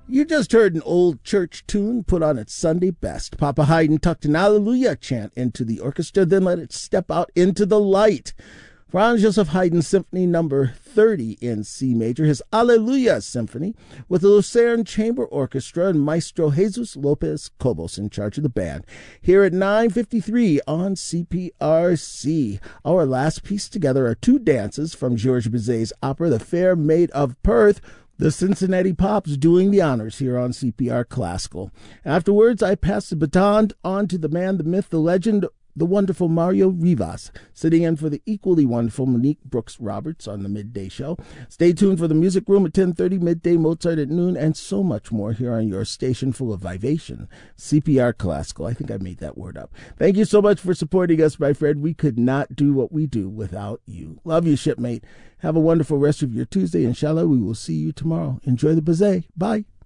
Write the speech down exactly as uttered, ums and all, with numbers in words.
You just heard an old church tune put on its Sunday best. Papa Haydn tucked an Alleluia chant into the orchestra, then let it step out into the light. Franz Joseph Haydn Symphony Number thirty in C major, his Alleluia Symphony, with the Lucerne Chamber Orchestra and Maestro Jesus Lopez Cobos in charge of the band. Here at nine fifty-three on C P R C. Our last piece together are two dances from Georges Bizet's opera, The Fair Maid of Perth, the Cincinnati Pops doing the honors here on C P R Classical. Afterwards, I pass the baton on to the man, the myth, the legend, the wonderful Mario Rivas, sitting in for the equally wonderful Monique Brooks-Roberts on the Midday Show. Stay tuned for the Music Room at ten thirty, Midday Mozart at noon, and so much more here on your station full of vivation, C P R Classical. I think I made that word up. Thank you so much for supporting us, my friend. We could not do what we do without you. Love you, shipmate. Have a wonderful rest of your Tuesday. Inshallah, we will see you tomorrow. Enjoy the Bizet. Bye.